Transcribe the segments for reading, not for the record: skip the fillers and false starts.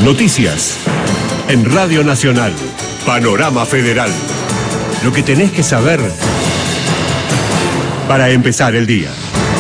Noticias. En Radio Nacional. Panorama Federal. Lo que tenés que saber para empezar el día.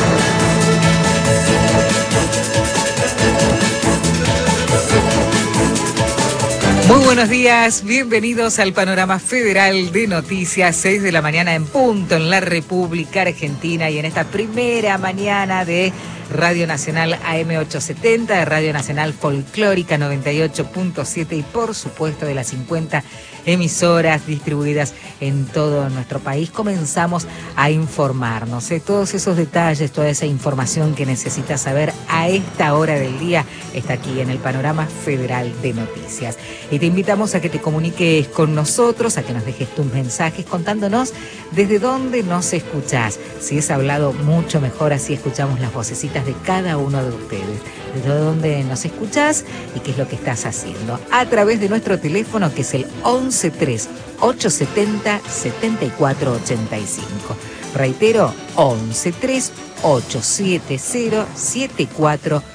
Muy buenos días, bienvenidos al Panorama Federal de Noticias, 6 de la mañana en punto en la República Argentina y en esta primera mañana de Radio Nacional AM870, de Radio Nacional Folclórica 98.7 y por supuesto de las 50 emisoras distribuidas en todo nuestro país. Comenzamos a informarnos, todos esos detalles, toda esa información que necesitas saber a esta hora del día está aquí en el Panorama Federal de Noticias. Y te invitamos a que te comuniques con nosotros, a que nos dejes tus mensajes contándonos desde dónde nos escuchás. Si es hablado, mucho mejor, así escuchamos las vocecitas de cada uno de ustedes. Desde dónde nos escuchás y qué es lo que estás haciendo. A través de nuestro teléfono, que es el 113-870-7485. Reitero, 113-870-7485.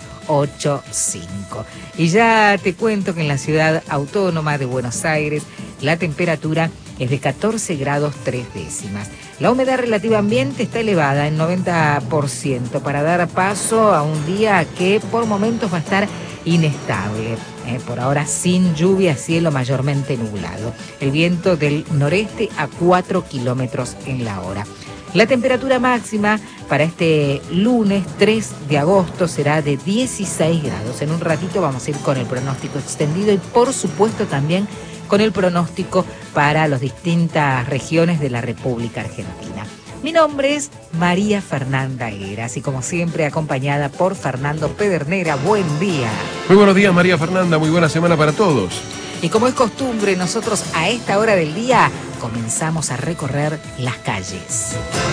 Y ya te cuento que en la ciudad autónoma de Buenos Aires la temperatura es de 14 grados 3 décimas. La humedad relativa ambiente está elevada en 90% para dar paso a un día que por momentos va a estar inestable. Por ahora sin lluvia, cielo mayormente nublado. El viento del noreste a 4 kilómetros en la hora. La temperatura máxima para este lunes 3 de agosto será de 16 grados. En un ratito vamos a ir con el pronóstico extendido y por supuesto también con el pronóstico para las distintas regiones de la República Argentina. Mi nombre es María Fernanda Heras y como siempre acompañada por Fernando Pedernera. Buen día. Muy buenos días, María Fernanda, muy buena semana para todos. Y como es costumbre, nosotros a esta hora del día comenzamos a recorrer las calles.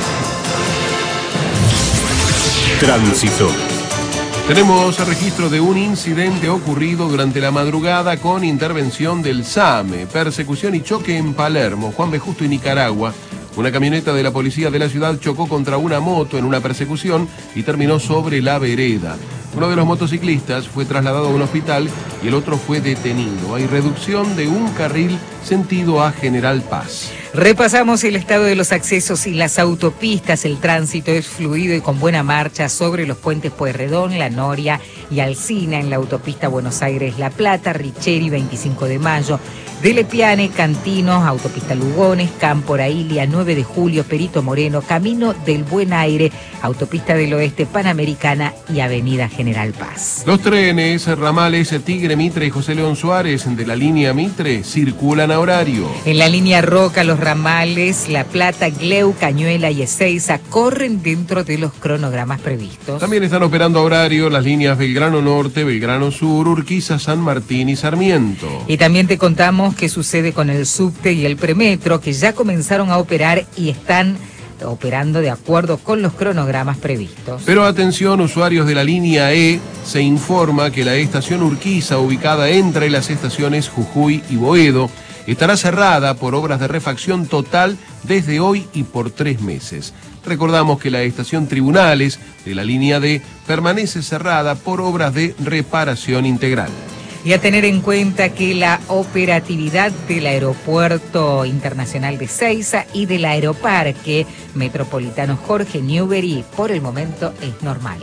Tránsito. Tenemos el registro de un incidente ocurrido durante la madrugada con intervención del SAME, persecución y choque en Palermo, Juan B. Justo y Nicaragua. Una camioneta de la policía de la ciudad chocó contra una moto en una persecución y terminó sobre la vereda. Uno de los motociclistas fue trasladado a un hospital y el otro fue detenido. Hay reducción de un carril sentido a General Paz. Repasamos el estado de los accesos y las autopistas. El tránsito es fluido y con buena marcha sobre los puentes Pueyrredón, La Noria y Alsina en la autopista Buenos Aires-La Plata, Richeri, 25 de Mayo, Delepiane, Cantinos, autopista Lugones, Campo Ilia, 9 de Julio, Perito Moreno, Camino del Buen Aire, autopista del Oeste, Panamericana y Avenida General Paz. Los trenes, ramales Tigre, Mitre y José León Suárez de la línea Mitre circulan a horario. En la línea Roca, los ramales La Plata, Gleu, Cañuela y Ezeiza corren dentro de los cronogramas previstos. También están operando a horario las líneas Belgrano Norte, Belgrano Sur, Urquiza, San Martín y Sarmiento. Y también te contamos qué sucede con el subte y el premetro, que ya comenzaron a operar y están operando de acuerdo con los cronogramas previstos. Pero atención, usuarios de la línea E, se informa que la estación Urquiza, ubicada entre las estaciones Jujuy y Boedo, estará cerrada por obras de refacción total desde hoy y por 3 meses. Recordamos que la estación Tribunales de la línea D permanece cerrada por obras de reparación integral. Y a tener en cuenta que la operatividad del Aeropuerto Internacional de Ezeiza y del Aeroparque Metropolitano Jorge Newbery por el momento es normal.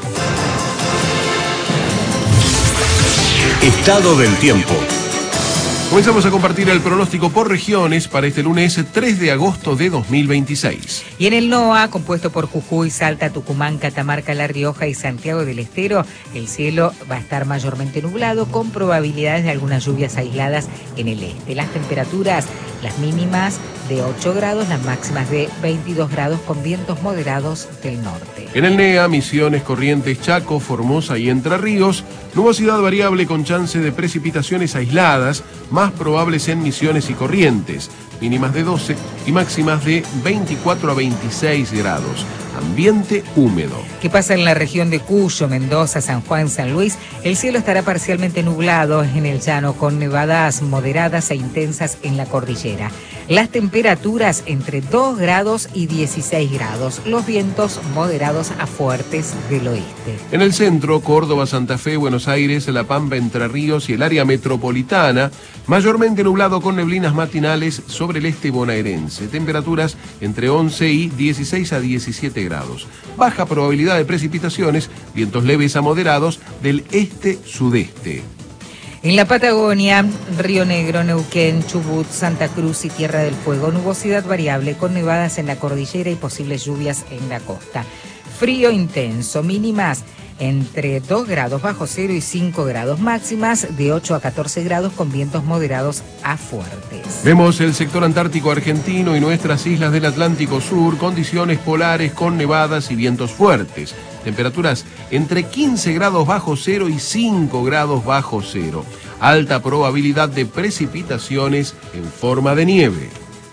Estado del tiempo. Comenzamos a compartir el pronóstico por regiones para este lunes 3 de agosto de 2026. Y en el NOA, compuesto por Jujuy, Salta, Tucumán, Catamarca, La Rioja y Santiago del Estero, el cielo va a estar mayormente nublado con probabilidades de algunas lluvias aisladas en el este. Las temperaturas, las mínimas de 8 grados, las máximas de 22 grados con vientos moderados del norte. En el NEA, Misiones, Corrientes, Chaco, Formosa y Entre Ríos, nubosidad variable con chance de precipitaciones aisladas, más probables en Misiones y Corrientes, mínimas de 12 y máximas de 24 a 26 grados. Ambiente húmedo. ¿Qué pasa en la región de Cuyo, Mendoza, San Juan, San Luis? El cielo estará parcialmente nublado en el llano con nevadas moderadas e intensas en la cordillera. Las temperaturas entre 2 grados y 16 grados. Los vientos moderados a fuertes del oeste. En el centro, Córdoba, Santa Fe, Buenos Aires, La Pampa, Entre Ríos y el área metropolitana, mayormente nublado con neblinas matinales sobre el este bonaerense. Temperaturas entre 11 y 16 a 17 grados. Baja probabilidad de precipitaciones, vientos leves a moderados del este-sudeste. En la Patagonia, Río Negro, Neuquén, Chubut, Santa Cruz y Tierra del Fuego, nubosidad variable con nevadas en la cordillera y posibles lluvias en la costa. Frío intenso, mínimas entre 2 grados bajo cero y 5 grados, máximas de 8 a 14 grados con vientos moderados a fuertes. Vemos el sector antártico argentino y nuestras islas del Atlántico Sur, condiciones polares con nevadas y vientos fuertes. Temperaturas entre 15 grados bajo cero y 5 grados bajo cero. Alta probabilidad de precipitaciones en forma de nieve.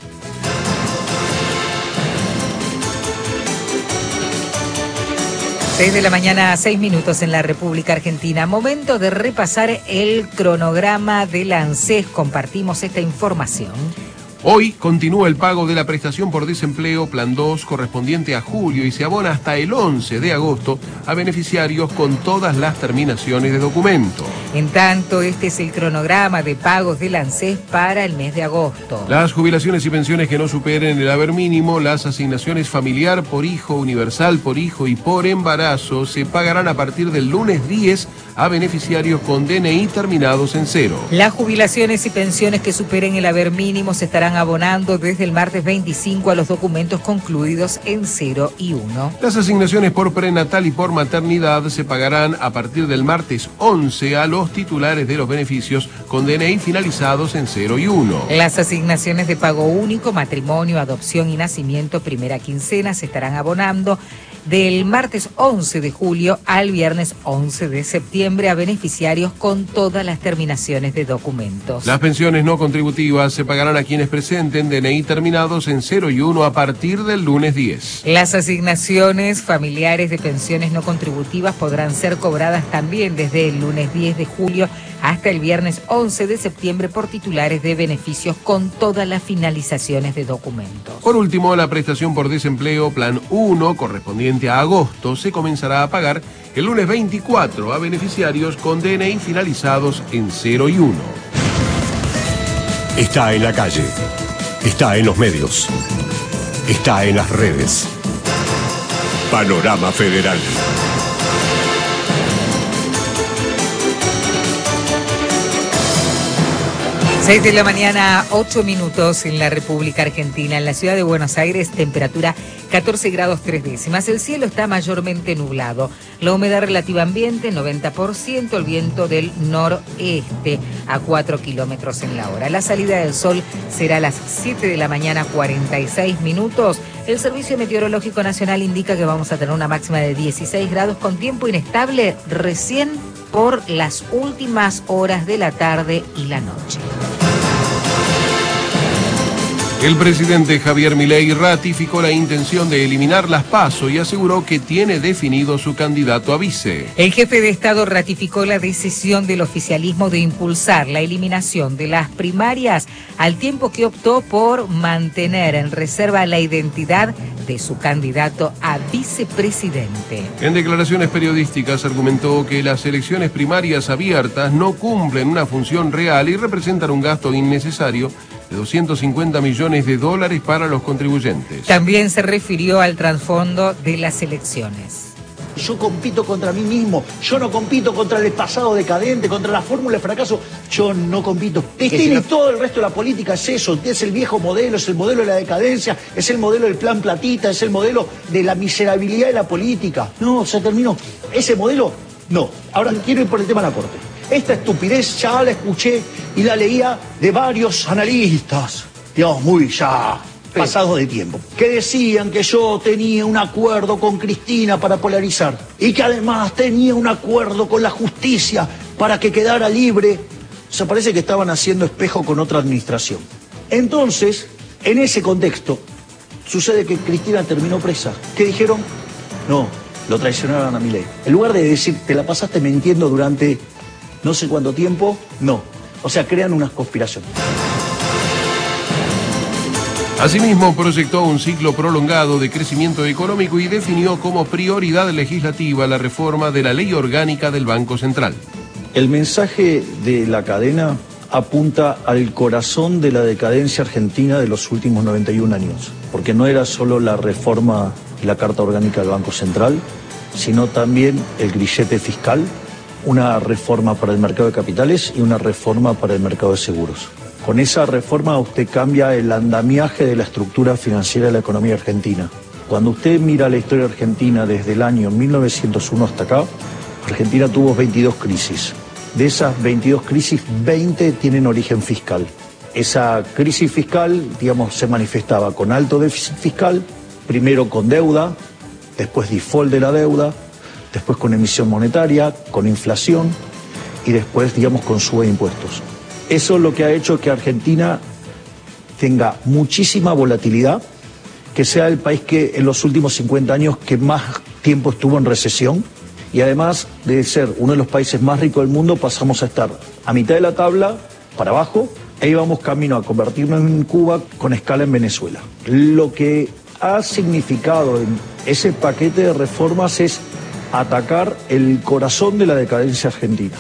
Desde la mañana, 6 minutos en la República Argentina. Momento de repasar el cronograma del ANSES. Compartimos esta información. Hoy continúa el pago de la prestación por desempleo Plan 2 correspondiente a julio y se abona hasta el 11 de agosto a beneficiarios con todas las terminaciones de documento. En tanto, este es el cronograma de pagos del ANSES para el mes de agosto. Las jubilaciones y pensiones que no superen el haber mínimo, las asignaciones familiar por hijo, universal por hijo y por embarazo se pagarán a partir del lunes 10 a beneficiarios con DNI terminados en 0. Las jubilaciones y pensiones que superen el haber mínimo se estarán abonando desde el martes 25 a los documentos concluidos en 0 y 1. Las asignaciones por prenatal y por maternidad se pagarán a partir del martes 11 a los titulares de los beneficios con DNI finalizados en 0 y 1. Las asignaciones de pago único, matrimonio, adopción y nacimiento, primera quincena, se estarán abonando del martes 11 de julio al viernes 11 de septiembre a beneficiarios con todas las terminaciones de documentos. Las pensiones no contributivas se pagarán a quienes presenten DNI terminados en 0 y 1 a partir del lunes 10. Las asignaciones familiares de pensiones no contributivas podrán ser cobradas también desde el lunes 10 de julio hasta el viernes 11 de septiembre por titulares de beneficios con todas las finalizaciones de documentos. Por último, la prestación por desempleo Plan 1 correspondiente a agosto se comenzará a pagar el lunes 24 a beneficiarios con DNI finalizados en 0 y 1. Está en la calle, está en los medios, está en las redes. Panorama Federal. 6 de la mañana, 8 minutos en la República Argentina. En la ciudad de Buenos Aires, temperatura 14 grados 3 décimas. El cielo está mayormente nublado. La humedad relativa ambiente, 90%. El viento del noreste a 4 kilómetros en la hora. La salida del sol será a las 7 de la mañana, 46 minutos. El Servicio Meteorológico Nacional indica que vamos a tener una máxima de 16 grados con tiempo inestable recién por las últimas horas de la tarde y la noche. El presidente Javier Milei ratificó la intención de eliminar las PASO y aseguró que tiene definido su candidato a vice. El jefe de Estado ratificó la decisión del oficialismo de impulsar la eliminación de las primarias al tiempo que optó por mantener en reserva la identidad de su candidato a vicepresidente. En declaraciones periodísticas argumentó que las elecciones primarias abiertas no cumplen una función real y representan un gasto innecesario de 250 millones de dólares para los contribuyentes. También se refirió al trasfondo de las elecciones. Yo compito contra mí mismo, yo no compito contra el pasado decadente, contra la fórmula de fracaso, yo no compito. Y todo el resto de la política es eso, es el viejo modelo, es el modelo de la decadencia, es el modelo del plan platita, es el modelo de la miserabilidad de la política. No, se terminó. Ese modelo, no. Ahora quiero ir por el tema de la Corte. Esta estupidez ya la escuché y la leía de varios analistas, digamos, muy ya pasados de tiempo, que decían que yo tenía un acuerdo con Cristina para polarizar y que además tenía un acuerdo con la justicia para que quedara libre. O sea, parece que estaban haciendo espejo con otra administración. Entonces, en ese contexto, sucede que Cristina terminó presa. ¿Qué dijeron? No, lo traicionaron a Milei. En lugar de decir, te la pasaste mintiendo durante no sé cuánto tiempo, no. O sea, crean unas conspiraciones. Asimismo, proyectó un ciclo prolongado de crecimiento económico y definió como prioridad legislativa la reforma de la Ley Orgánica del Banco Central. El mensaje de la cadena apunta al corazón de la decadencia argentina de los últimos 91 años, porque no era solo la reforma de la Carta Orgánica del Banco Central, sino también el grillete fiscal, una reforma para el mercado de capitales y una reforma para el mercado de seguros. Con esa reforma usted cambia el andamiaje de la estructura financiera de la economía argentina. Cuando usted mira la historia argentina desde el año 1901 hasta acá, Argentina tuvo 22 crisis. De esas 22 crisis, 20 tienen origen fiscal. Esa crisis fiscal, digamos, se manifestaba con alto déficit fiscal, primero con deuda, después default de la deuda, después con emisión monetaria, con inflación y después, digamos, con sube de impuestos. Eso es lo que ha hecho que Argentina tenga muchísima volatilidad, que sea el país que en los últimos 50 años que más tiempo estuvo en recesión, y además de ser uno de los países más ricos del mundo, pasamos a estar a mitad de la tabla, para abajo, e íbamos camino a convertirnos en Cuba con escala en Venezuela. Lo que ha significado en ese paquete de reformas es atacar el corazón de la decadencia argentina.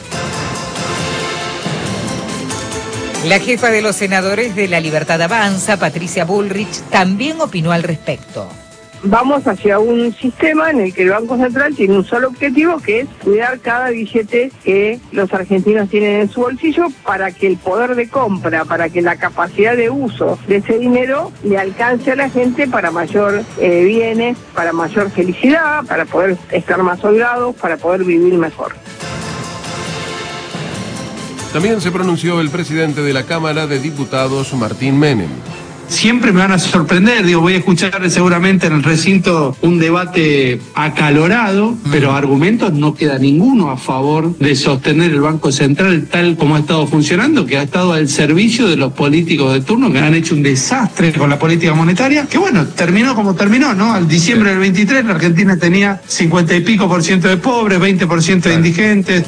La jefa de los senadores de La Libertad Avanza, Patricia Bullrich, también opinó al respecto. Vamos hacia un sistema en el que el Banco Central tiene un solo objetivo, que es cuidar cada billete que los argentinos tienen en su bolsillo para que el poder de compra, para que la capacidad de uso de ese dinero le alcance a la gente para mayor bienes, para mayor felicidad, para poder estar más holgados, para poder vivir mejor. También se pronunció el presidente de la Cámara de Diputados, Martín Menem. Siempre me van a sorprender, voy a escuchar seguramente en el recinto un debate acalorado, pero argumentos no queda ninguno a favor de sostener el Banco Central tal como ha estado funcionando, que ha estado al servicio de los políticos de turno, que han hecho un desastre con la política monetaria, que bueno, terminó como terminó, ¿no? Al diciembre del 23 la Argentina tenía 50 y pico % de pobres, 20% de indigentes.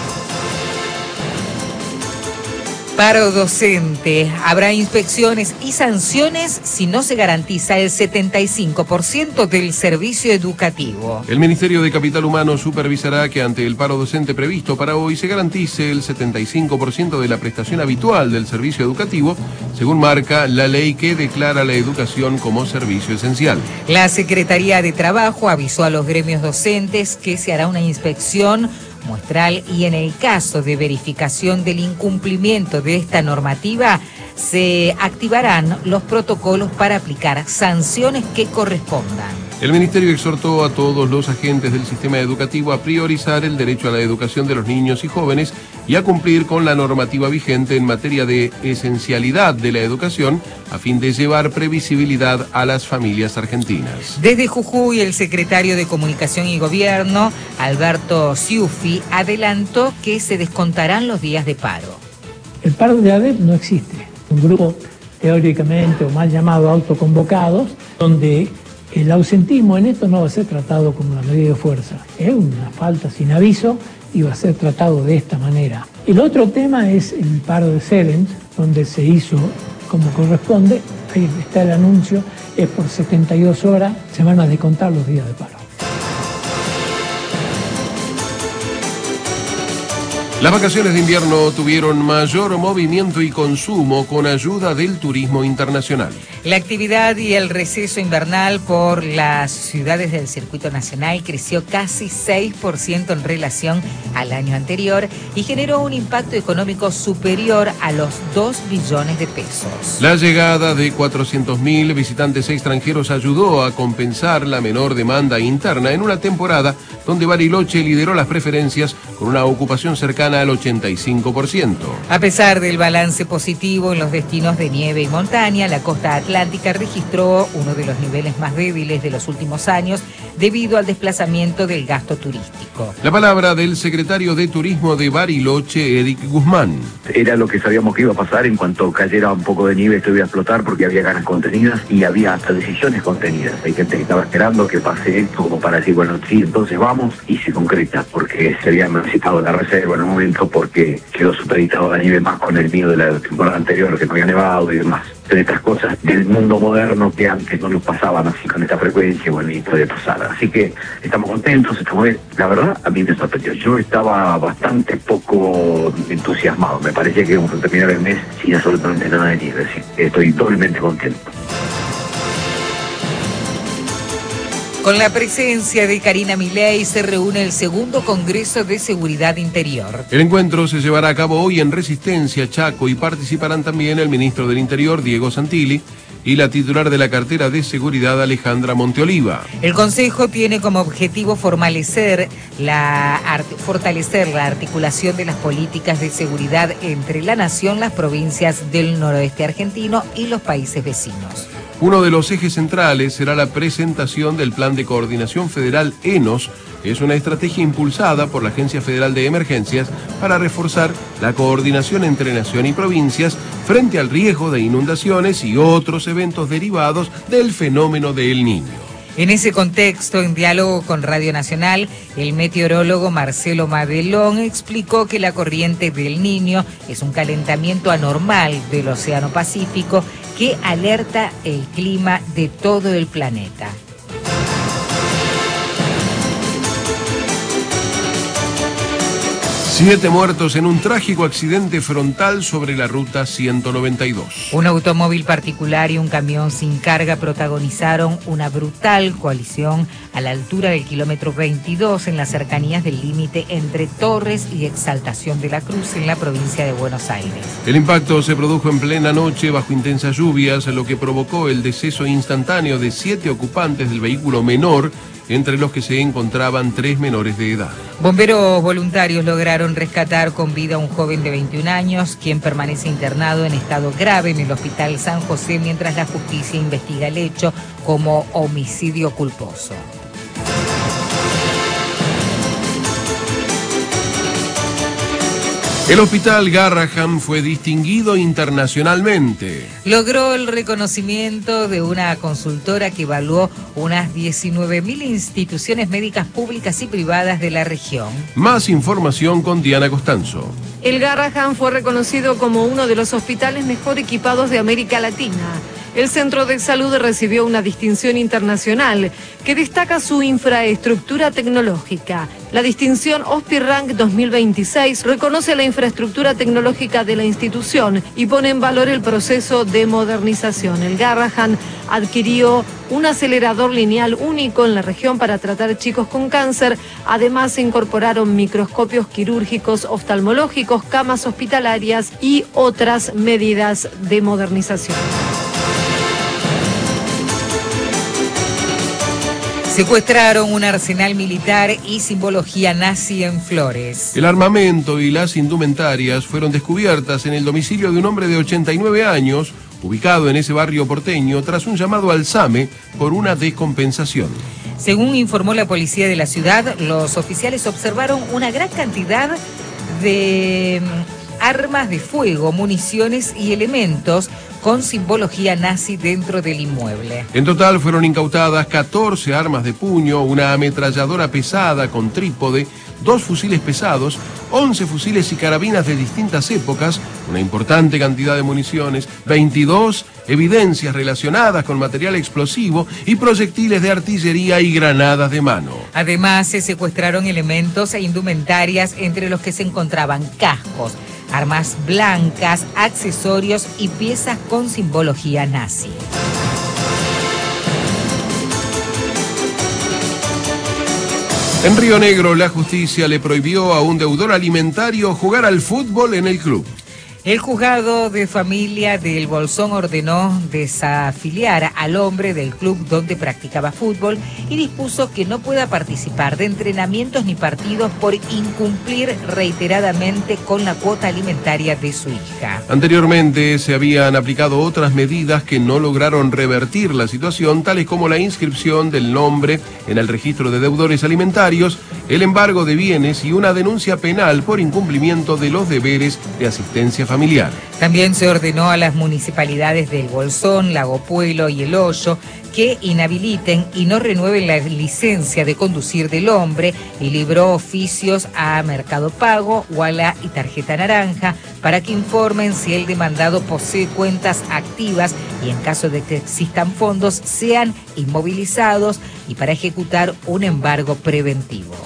Paro docente. Habrá inspecciones y sanciones si no se garantiza el 75% del servicio educativo. El Ministerio de Capital Humano supervisará que ante el paro docente previsto para hoy se garantice el 75% de la prestación habitual del servicio educativo, según marca la ley que declara la educación como servicio esencial. La Secretaría de Trabajo avisó a los gremios docentes que se hará una inspección muestral y en el caso de verificación del incumplimiento de esta normativa se activarán los protocolos para aplicar sanciones que correspondan. El Ministerio exhortó a todos los agentes del sistema educativo a priorizar el derecho a la educación de los niños y jóvenes y a cumplir con la normativa vigente en materia de esencialidad de la educación a fin de llevar previsibilidad a las familias argentinas. Desde Jujuy, el secretario de Comunicación y Gobierno, Alberto Ciuffi, adelantó que se descontarán los días de paro. El paro de ADEP no existe. Un grupo teóricamente o mal llamado autoconvocados, donde el ausentismo en esto no va a ser tratado como una medida de fuerza. Es una falta sin aviso y va a ser tratado de esta manera. El otro tema es el paro de Sevens, donde se hizo como corresponde. Ahí está el anuncio, es por 72 horas, se van a descontar los días de paro. Las vacaciones de invierno tuvieron mayor movimiento y consumo con ayuda del turismo internacional. La actividad y el receso invernal por las ciudades del circuito nacional creció casi 6% en relación al año anterior y generó un impacto económico superior a los 2 billones de pesos. La llegada de 400.000 visitantes extranjeros ayudó a compensar la menor demanda interna en una temporada donde Bariloche lideró las preferencias con una ocupación cercana al 85%. A pesar del balance positivo en los destinos de nieve y montaña, la costa atlántica registró uno de los niveles más débiles de los últimos años debido al desplazamiento del gasto turístico. La palabra del secretario de Turismo de Bariloche, Eric Guzmán. Era lo que sabíamos que iba a pasar, en cuanto cayera un poco de nieve esto iba a explotar porque había ganas contenidas y había hasta decisiones contenidas. Hay gente que estaba esperando que pase esto como para decir, bueno, sí, entonces vamos. trabajamos y se concreta, porque se había necesitado la reserva en un momento porque quedó supeditado a la nieve más con el miedo de la temporada anterior, que no había nevado y demás. De estas cosas del mundo moderno que antes no nos pasaban así con esta frecuencia, bueno, y puede pasar. Así que estamos contentos, estamos bien. La verdad, a mí me sorprendió. Yo estaba bastante poco entusiasmado. Me parecía que íbamos a terminar el mes sin absolutamente nada de nieve. Así que estoy doblemente contento. Con la presencia de Karina Milei se reúne el segundo Congreso de Seguridad Interior. El encuentro se llevará a cabo hoy en Resistencia, Chaco, y participarán también el ministro del Interior, Diego Santilli, y la titular de la cartera de Seguridad, Alejandra Monteoliva. El Consejo tiene como objetivo fortalecer la articulación de las políticas de seguridad entre la nación, las provincias del noroeste argentino y los países vecinos. Uno de los ejes centrales será la presentación del Plan de Coordinación Federal ENOS. Es una estrategia impulsada por la Agencia Federal de Emergencias para reforzar la coordinación entre nación y provincias frente al riesgo de inundaciones y otros eventos derivados del fenómeno del Niño. En ese contexto, en diálogo con Radio Nacional, el meteorólogo Marcelo Madelón explicó que la corriente del Niño es un calentamiento anormal del Océano Pacífico que alerta el clima de todo el planeta. Siete muertos en un trágico accidente frontal sobre la ruta 192. Un automóvil particular y un camión sin carga protagonizaron una brutal colisión a la altura del kilómetro 22 en las cercanías del límite entre Torres y Exaltación de la Cruz en la provincia de Buenos Aires. El impacto se produjo en plena noche bajo intensas lluvias, lo que provocó el deceso instantáneo de 7 ocupantes del vehículo menor, entre los que se encontraban 3 menores de edad. Bomberos voluntarios lograron rescatar con vida a un joven de 21 años, quien permanece internado en estado grave en el Hospital San José, mientras la justicia investiga el hecho como homicidio culposo. El Hospital Garrahan fue distinguido internacionalmente. Logró el reconocimiento de una consultora que evaluó unas 19.000 instituciones médicas públicas y privadas de la región. Más información con Diana Costanzo. El Garrahan fue reconocido como uno de los hospitales mejor equipados de América Latina. El centro de salud recibió una distinción internacional que destaca su infraestructura tecnológica. La distinción OSPI-Rank 2026 reconoce la infraestructura tecnológica de la institución y pone en valor el proceso de modernización. El Garrahan adquirió un acelerador lineal único en la región para tratar chicos con cáncer. Además, se incorporaron microscopios quirúrgicos, oftalmológicos, camas hospitalarias y otras medidas de modernización. Secuestraron un arsenal militar y simbología nazi en Flores. El armamento y las indumentarias fueron descubiertas en el domicilio de un hombre de 89 años, ubicado en ese barrio porteño, tras un llamado al SAME por una descompensación. Según informó la policía de la ciudad, los oficiales observaron una gran cantidad de armas de fuego, municiones y elementos con simbología nazi dentro del inmueble. En total fueron incautadas 14 armas de puño, una ametralladora pesada con trípode, 2 fusiles pesados, 11 fusiles y carabinas de distintas épocas, una importante cantidad de municiones, 22 evidencias relacionadas con material explosivo y proyectiles de artillería y granadas de mano. Además, se secuestraron elementos e indumentarias entre los que se encontraban cascos, armas blancas, accesorios y piezas con simbología nazi. En Río Negro, la justicia le prohibió a un deudor alimentario jugar al fútbol en el club. El juzgado de familia del Bolsón ordenó desafiliar al hombre del club donde practicaba fútbol y dispuso que no pueda participar de entrenamientos ni partidos por incumplir reiteradamente con la cuota alimentaria de su hija. Anteriormente se habían aplicado otras medidas que no lograron revertir la situación, tales como la inscripción del nombre en el registro de deudores alimentarios el embargo de bienes y una denuncia penal por incumplimiento de los deberes de asistencia familiar. También se ordenó a las municipalidades del Bolsón, Lago Puelo y El Hoyo que inhabiliten y no renueven la licencia de conducir del hombre y libró oficios a Mercado Pago, Ualá y Tarjeta Naranja para que informen si el demandado posee cuentas activas y en caso de que existan fondos sean inmovilizados y para ejecutar un embargo preventivo.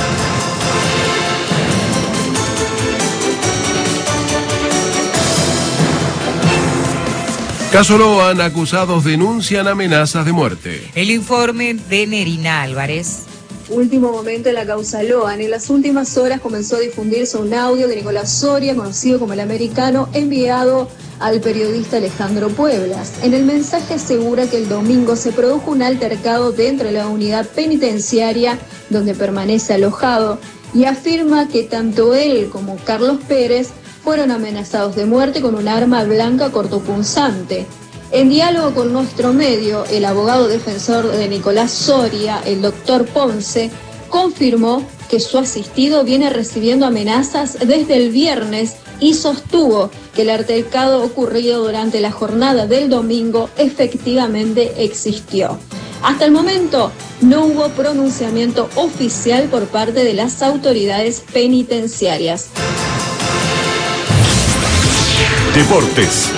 Caso Loan, acusados denuncian amenazas de muerte. El informe de Nerina Álvarez. Último momento en la causa Loan. En las últimas horas comenzó a difundirse un audio de Nicolás Soria, conocido como el Americano, enviado al periodista Alejandro Pueblas. En el mensaje asegura que el domingo se produjo un altercado dentro de la unidad penitenciaria donde permanece alojado y afirma que tanto él como Carlos Pérez fueron amenazados de muerte con un arma blanca cortopunzante. En diálogo con nuestro medio, el abogado defensor de Nicolás Soria, el doctor Ponce, confirmó que su asistido viene recibiendo amenazas desde el viernes y sostuvo que el altercado ocurrido durante la jornada del domingo efectivamente existió. Hasta el momento no hubo pronunciamiento oficial por parte de las autoridades penitenciarias. Deportes.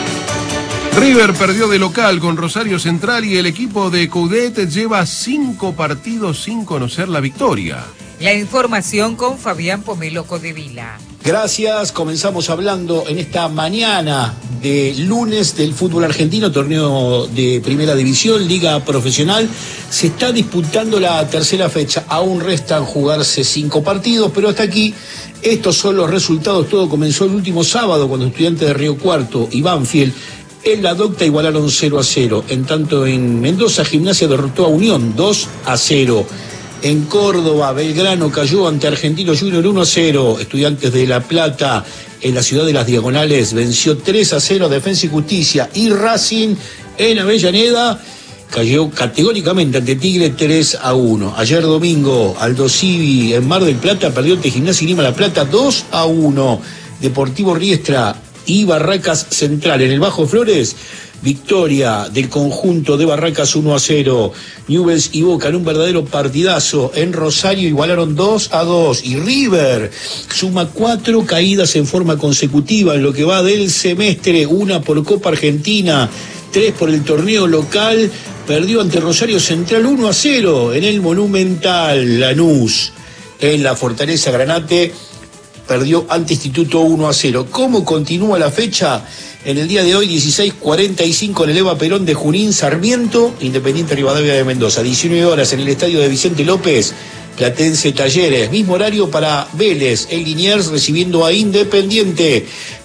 River perdió de local con Rosario Central y el equipo de Coudet lleva 5 partidos sin conocer la victoria. La información con Fabián Pomelo Codevila. Gracias, comenzamos hablando en esta mañana de lunes del fútbol argentino, torneo de primera división, liga profesional. Se está disputando la tercera fecha, aún restan jugarse 5 partidos, pero hasta aquí estos son los resultados. Todo comenzó el último sábado cuando Estudiantes de Río Cuarto y Banfield en la Docta igualaron 0-0. En tanto en Mendoza, Gimnasia derrotó a Unión 2-0. En Córdoba, Belgrano cayó ante Argentino Junior 1-0. Estudiantes de La Plata, en la ciudad de las Diagonales, venció 3-0 Defensa y Justicia. Y Racing, en Avellaneda, cayó categóricamente ante Tigre 3-1. Ayer domingo, Aldo Civi en Mar del Plata perdió ante Gimnasia y Lima La Plata 2-1. Deportivo Riestra y Barracas Central. En el Bajo Flores, victoria del conjunto de Barracas 1-0. Newell's y Boca en un verdadero partidazo. En Rosario igualaron 2-2. Y River suma 4 caídas en forma consecutiva en lo que va del semestre. 1 por Copa Argentina, 3 por el torneo local. Perdió ante Rosario Central 1-0 en el Monumental. Lanús en la Fortaleza Granate perdió ante Instituto 1-0. ¿Cómo continúa la fecha? En el día de hoy, 16:45 en el Eva Perón de Junín, Sarmiento, Independiente Rivadavia de Mendoza. 19 horas en el estadio de Vicente López, Platense Talleres. Mismo horario para Vélez, el Liniers recibiendo a Independiente.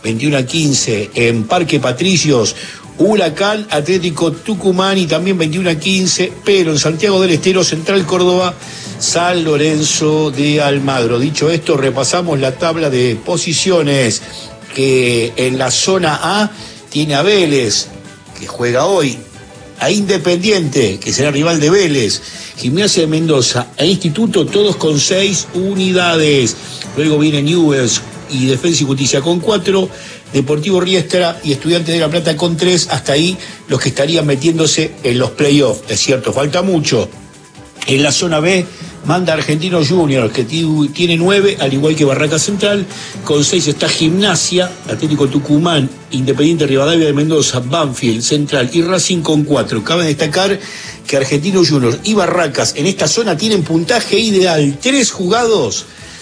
21:15 en Parque Patricios, Huracán Atlético Tucumán, y también 21:15, pero en Santiago del Estero, Central Córdoba, San Lorenzo de Almagro. Dicho esto, repasamos la tabla de posiciones, que en la zona A tiene a Vélez, que juega hoy, a Independiente, que será rival de Vélez, Gimnasia de Mendoza e Instituto, todos con 6 unidades. Luego viene Newell's y Defensa y Justicia con 4, Deportivo Riestra y Estudiantes de La Plata con 3. Hasta ahí los que estarían metiéndose en los playoffs. Es cierto, falta mucho. En la zona B manda Argentino Junior, que tiene 9, al igual que Barraca Central. Con 6 está Gimnasia, Atlético Tucumán, Independiente Rivadavia de Mendoza, Banfield, Central y Racing con 4. Cabe destacar que Argentino Junior y Barracas en esta zona tienen puntaje ideal: 3 jugados,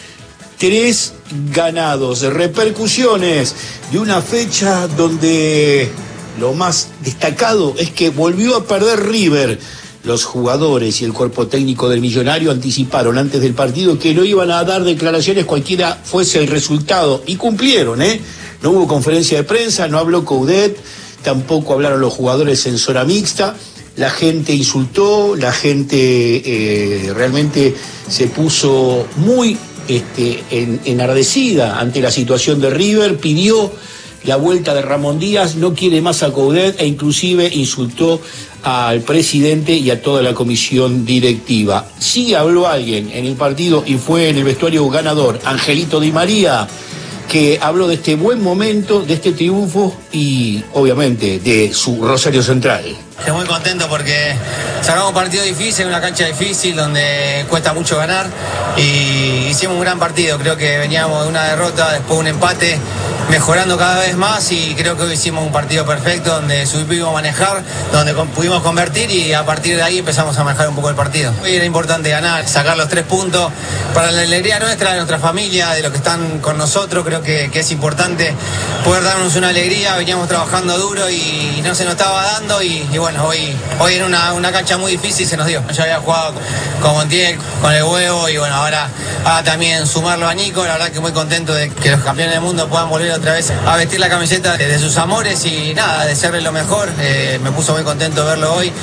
3 ganados. Repercusiones de una fecha donde lo más destacado es que volvió a perder River. Los jugadores y el cuerpo técnico del Millonario anticiparon antes del partido que no iban a dar declaraciones cualquiera fuese el resultado, y cumplieron, No hubo conferencia de prensa, no habló Coudet, tampoco hablaron los jugadores en zona mixta. La gente insultó, la gente realmente se puso muy enardecida ante la situación de River, pidió la vuelta de Ramón Díaz, no quiere más a Coudet e inclusive insultó al presidente y a toda la comisión directiva. Sí habló alguien en el partido y fue en el vestuario ganador, Angelito Di María, que habló de este buen momento, de este triunfo y obviamente de su Rosario Central. Estoy muy contento porque sacamos un partido difícil, una cancha difícil donde cuesta mucho ganar y hicimos un gran partido. Creo que veníamos de una derrota, después un empate, mejorando cada vez más y creo que hoy hicimos un partido perfecto donde supimos manejar, donde pudimos convertir y a partir de ahí empezamos a manejar un poco el partido. Hoy era importante ganar, sacar los 3 puntos para la alegría nuestra, de nuestra familia, de los que están con nosotros. Creo que es importante poder darnos una alegría. Veníamos trabajando duro y no se nos estaba dando y bueno, hoy era una cancha muy difícil y se nos dio. Yo había jugado con Montiel, con el Huevo y bueno, ahora también sumarlo a Nico. La verdad que muy contento de que los campeones del mundo puedan volver otra vez a vestir la camiseta de sus amores y nada, desearle lo mejor. Me puso muy contento verlo hoy.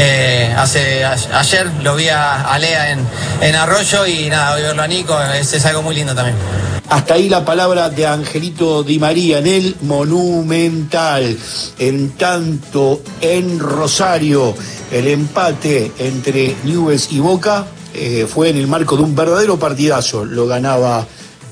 Ayer lo vi a Lea en Arroyo y nada, hoy verlo a Nico es algo muy lindo también. Hasta ahí la palabra de Angelito Di María en el Monumental. En tanto, en Rosario, el empate entre Newell's y Boca fue en el marco de un verdadero partidazo. Lo ganaba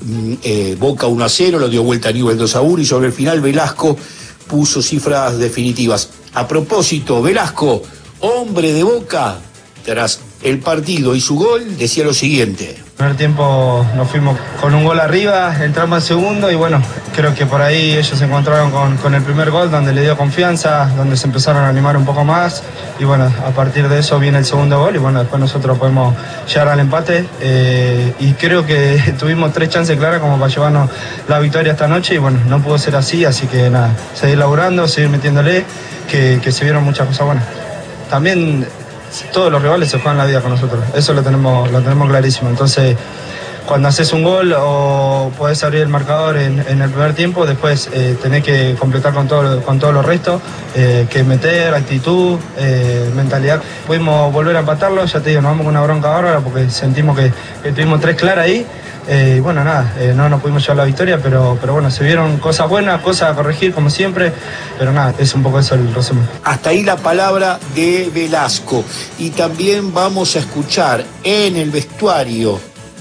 Boca 1-0, lo dio vuelta a Newell's 2-1 y sobre el final Velasco puso cifras definitivas. A propósito, Velasco, hombre de Boca, tras el partido y su gol, decía lo siguiente. En el primer tiempo nos fuimos con un gol arriba, entramos al segundo y bueno, creo que por ahí ellos se encontraron con el primer gol donde le dio confianza, donde se empezaron a animar un poco más y bueno, a partir de eso viene el segundo gol y bueno, después nosotros podemos llegar al empate y creo que tuvimos 3 chances claras como para llevarnos la victoria esta noche y bueno, no pudo ser así que nada, seguir laburando, seguir metiéndole, que se vieron muchas cosas buenas. También todos los rivales se juegan la vida con nosotros, eso lo tenemos clarísimo. Entonces, cuando haces un gol o podés abrir el marcador en el primer tiempo, después tenés que completar con todo lo resto, que meter, actitud, mentalidad. Pudimos volver a empatarlo, ya te digo, nos vamos con una bronca bárbara porque sentimos que tuvimos 3 claras ahí. Bueno, nada, no nos pudimos llevar la victoria, pero bueno, se vieron cosas buenas, cosas a corregir como siempre, pero nada, es un poco eso el resumen. Hasta ahí la palabra de Velasco. Y también vamos a escuchar en el vestuario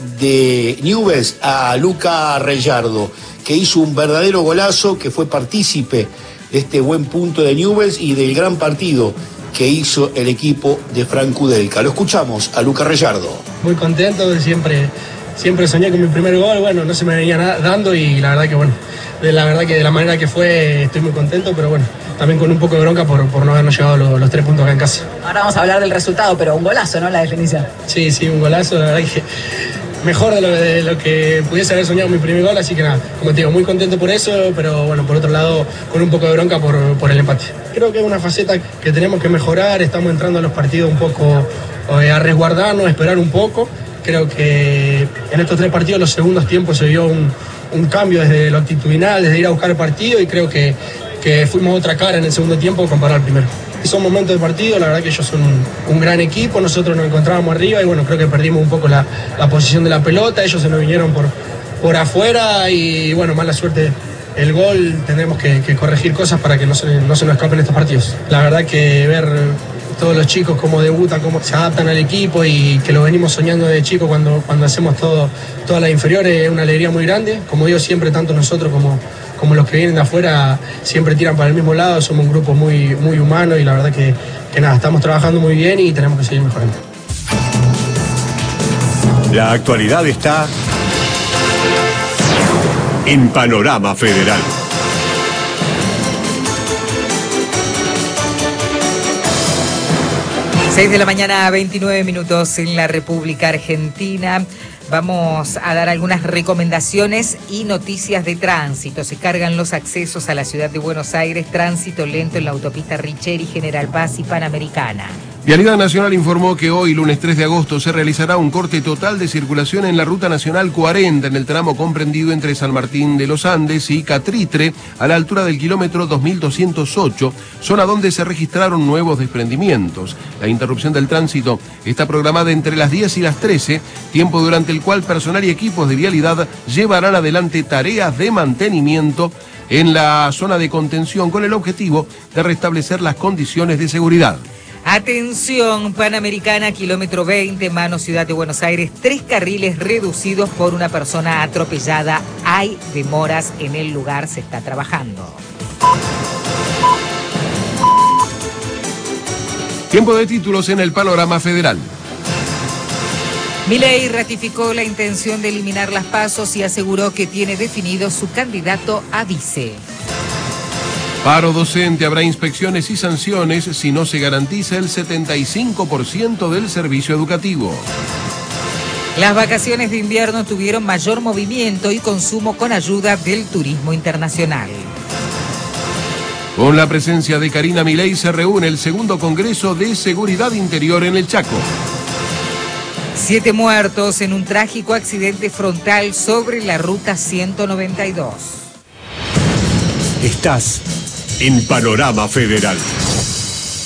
de Newell's a Luca Rellardo, que hizo un verdadero golazo, que fue partícipe de este buen punto de Newell's y del gran partido que hizo el equipo de Frank Kudelka. Lo escuchamos a Luca Rellardo. Muy contento, siempre soñé con mi primer gol, bueno, no se me venía dando y la verdad que de la manera que fue estoy muy contento, pero bueno, también con un poco de bronca por no habernos llevado los 3 puntos acá en casa. Ahora vamos a hablar del resultado, pero un golazo, ¿no? La definición. Sí, un golazo, la verdad que mejor de lo que pudiese haber soñado mi primer gol, así que nada, como te digo, muy contento por eso, pero bueno, por otro lado, con un poco de bronca por el empate. Creo que es una faceta que tenemos que mejorar, estamos entrando a los partidos un poco a resguardarnos, a esperar un poco. Creo que en estos 3 partidos, los segundos tiempos, se vio un cambio desde lo actitudinal, desde ir a buscar el partido y creo que fuimos otra cara en el segundo tiempo comparado al primero. Son momentos de partido, la verdad que ellos son un gran equipo, nosotros nos encontrábamos arriba y bueno, creo que perdimos un poco la posición de la pelota, ellos se nos vinieron por afuera y bueno, mala suerte el gol, tendremos que corregir cosas para que no se nos escapen estos partidos. La verdad que ver todos los chicos cómo debutan, cómo se adaptan al equipo y que lo venimos soñando de chico cuando hacemos todas las inferiores, es una alegría muy grande. Como digo siempre, tanto nosotros como los que vienen de afuera siempre tiran para el mismo lado, somos un grupo muy, muy humano y la verdad que nada, estamos trabajando muy bien y tenemos que seguir mejorando. La actualidad está en Panorama Federal. 6 de la mañana, 29 minutos en la República Argentina. Vamos a dar algunas recomendaciones y noticias de tránsito. Se cargan los accesos a la ciudad de Buenos Aires, tránsito lento en la autopista Richeri, General Paz y Panamericana. Vialidad Nacional informó que hoy, lunes 3 de agosto, se realizará un corte total de circulación en la Ruta Nacional 40, en el tramo comprendido entre San Martín de los Andes y Catritre, a la altura del kilómetro 2208, zona donde se registraron nuevos desprendimientos. La interrupción del tránsito está programada entre las 10 y las 13, tiempo durante el cual personal y equipos de vialidad llevarán adelante tareas de mantenimiento en la zona de contención con el objetivo de restablecer las condiciones de seguridad. Atención, Panamericana, kilómetro 20, Mano, Ciudad de Buenos Aires, 3 carriles reducidos por una persona atropellada. Hay demoras en el lugar, se está trabajando. Tiempo de títulos en el panorama federal. Milei ratificó la intención de eliminar las PASOs y aseguró que tiene definido su candidato a vice. Paro docente, habrá inspecciones y sanciones si no se garantiza el 75% del servicio educativo. Las vacaciones de invierno tuvieron mayor movimiento y consumo con ayuda del turismo internacional. Con la presencia de Karina Milei se reúne el segundo Congreso de Seguridad Interior en el Chaco. 7 muertos en un trágico accidente frontal sobre la ruta 192. Estás en Panorama Federal.